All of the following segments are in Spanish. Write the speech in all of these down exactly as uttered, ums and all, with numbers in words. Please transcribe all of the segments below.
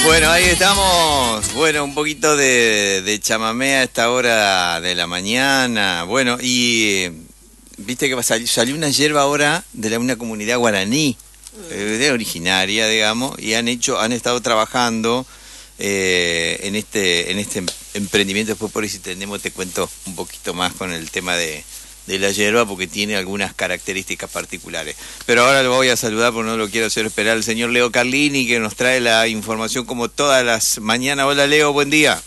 Bueno, ahí estamos. Bueno, un poquito de, de chamamé a esta hora de la mañana. Bueno, y viste que salió, salió una hierba ahora de la, una comunidad guaraní, eh, de originaria, digamos, y han hecho, han estado trabajando eh, en este, en este emprendimiento. Después por ahí si tenemos te cuento un poquito más con el tema de de la hierba, porque tiene algunas características particulares. Pero ahora lo voy a saludar porque no lo quiero hacer esperar al señor Leo Carlini, que nos trae la información como todas las mañanas. Hola Leo, buen día.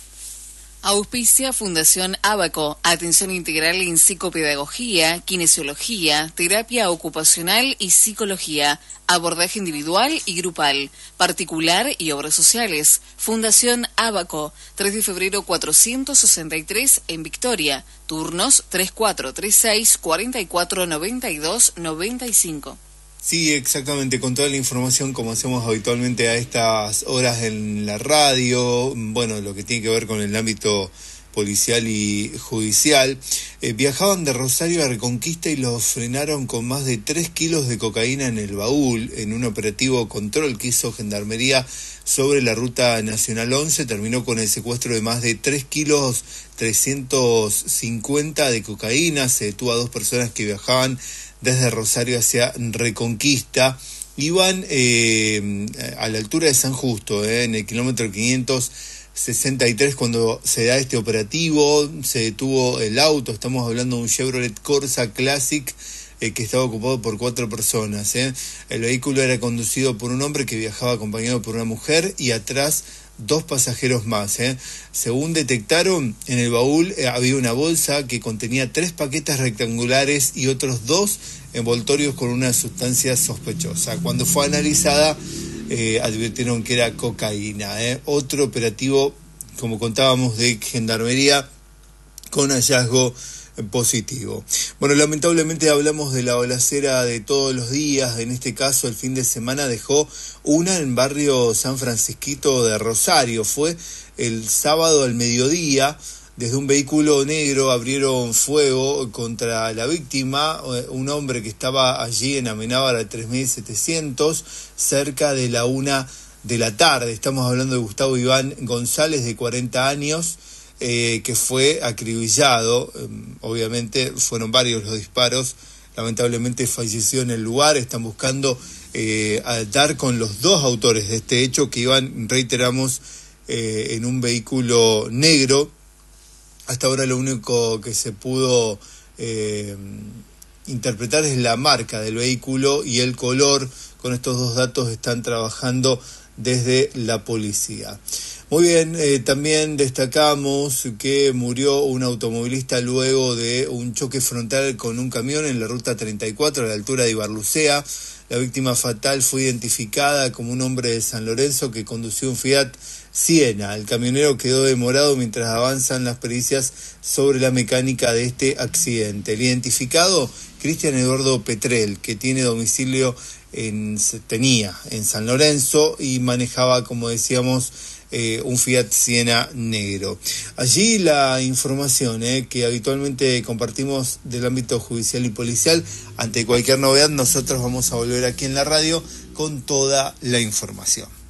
Auspicia Fundación Ábaco, atención integral en psicopedagogía, kinesiología, terapia ocupacional y psicología, abordaje individual y grupal, particular y obras sociales. Fundación Ábaco, tres de febrero cuatrocientos sesenta y tres en Victoria, turnos treinta y cuatro treinta y seis, cuarenta y cuatro, noventa y dos, noventa y cinco. Sí, exactamente, con toda la información como hacemos habitualmente a estas horas en la radio, bueno, lo que tiene que ver con el ámbito policial y judicial. Eh, viajaban de Rosario a Reconquista y los frenaron con más de tres kilos de cocaína en el baúl, en un operativo control que hizo Gendarmería sobre la Ruta Nacional once, terminó con el secuestro de más de tres kilos trescientos cincuenta de cocaína, se detuvo a dos personas que viajaban desde Rosario hacia Reconquista. Iban eh, a la altura de San Justo, eh, en el kilómetro quinientos sesenta y tres cuando se da este operativo. Se detuvo el auto, estamos hablando de un Chevrolet Corsa Classic eh, que estaba ocupado por cuatro personas. Eh. El vehículo era conducido por un hombre que viajaba acompañado por una mujer y atrás dos pasajeros más. Eh. Según detectaron, en el baúl eh, había una bolsa que contenía tres paquetes rectangulares y otros dos envoltorios con una sustancia sospechosa. Cuando fue analizada, eh, advirtieron que era cocaína. Eh. Otro operativo, como contábamos, de Gendarmería con hallazgo positivo. Bueno, lamentablemente hablamos de la balacera de todos los días. En este caso, el fin de semana dejó una en barrio San Francisquito de Rosario. Fue el sábado al mediodía. Desde un vehículo negro abrieron fuego contra la víctima, un hombre que estaba allí en Amenábar tres mil setecientos, cerca de la una de la tarde. Estamos hablando de Gustavo Iván González, de cuarenta años, Eh, que fue acribillado. Eh, obviamente fueron varios los disparos, lamentablemente falleció en el lugar. Están buscando eh, dar con los dos autores de este hecho, que iban, reiteramos, eh, en un vehículo negro. Hasta ahora lo único que se pudo eh, interpretar es la marca del vehículo y el color. Con estos dos datos están trabajando desde la policía. Muy bien, eh, también destacamos que murió un automovilista luego de un choque frontal con un camión en la ruta treinta y cuatro a la altura de Ibarlucea. La víctima fatal fue identificada como un hombre de San Lorenzo que condució un Fiat Siena. El camionero quedó demorado mientras avanzan las pericias sobre la mecánica de este accidente. El identificado, Cristian Eduardo Petrel, que tiene domicilio en, tenía en San Lorenzo y manejaba, como decíamos, Eh, un Fiat Siena negro. Allí la información eh, que habitualmente compartimos del ámbito judicial y policial. Ante cualquier novedad nosotros vamos a volver aquí en la radio con toda la información.